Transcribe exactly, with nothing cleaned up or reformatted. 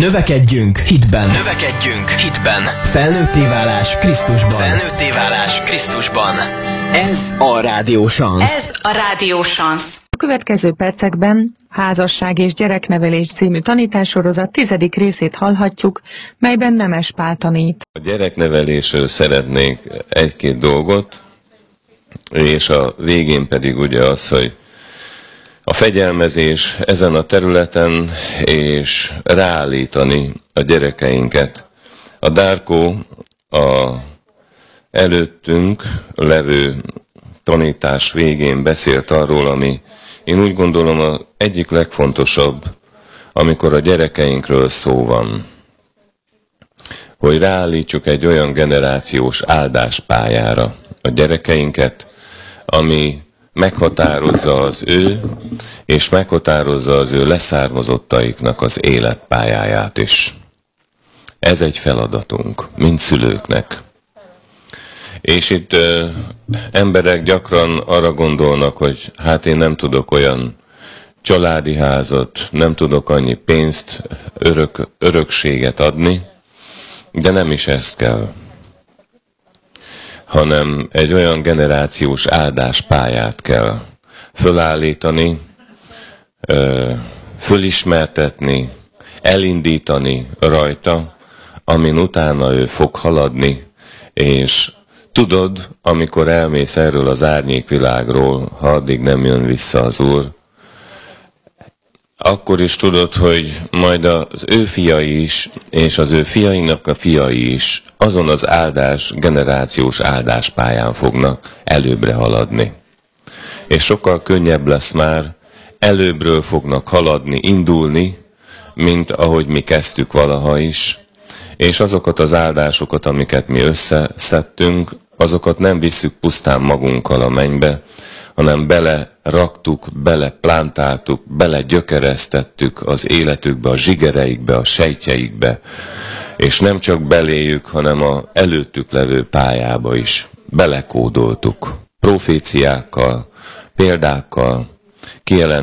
Növekedjünk hitben. Növekedjünk hitben. Felnőtté válás Krisztusban. Felnőtté válás Krisztusban. Ez a Rádió Sansz. Ez a Rádió Sansz. A következő percekben Házasság és gyereknevelés című tanítássorozat tizedik részét hallhatjuk, melyben Nemes Pál tanít. A gyereknevelésről szeretnék egy-két dolgot, és a végén pedig ugye az, hogy a fegyelmezés ezen a területen, és ráállítani a gyerekeinket. A Dárkó a előttünk levő tanítás végén beszélt arról, ami én úgy gondolom az egyik legfontosabb, amikor a gyerekeinkről szó van. Hogy ráállítsuk egy olyan generációs áldáspályára a gyerekeinket, ami meghatározza az ő, és meghatározza az ő leszármazottaiknak az életpályáját is. Ez egy feladatunk, mint szülőknek. És itt ö, emberek gyakran arra gondolnak, hogy hát én nem tudok olyan családi házat, nem tudok annyi pénzt, örök, örökséget adni, de nem is ezt kell, hanem egy olyan generációs áldáspályát kell fölállítani, ö, fölismertetni, elindítani rajta, amin utána ő fog haladni, és tudod, amikor elmész erről az árnyékvilágról, ha addig nem jön vissza az Úr, akkor is tudod, hogy majd az ő fiai is, és az ő fiainak a fiai is azon az áldás, generációs áldáspályán fognak előbbre haladni. És sokkal könnyebb lesz már, előbbről fognak haladni, indulni, mint ahogy mi kezdtük valaha is, és azokat az áldásokat, amiket mi összeszedtünk, azokat nem visszük pusztán magunkkal a mennybe, hanem beleraktuk, beleplántáltuk, belegyökeresztettük az életükbe, a zsigereikbe, a sejtjeikbe, és nem csak beléjük, hanem az előttük levő pályába is belekódoltuk. Proféciákkal, példákkal, kijelent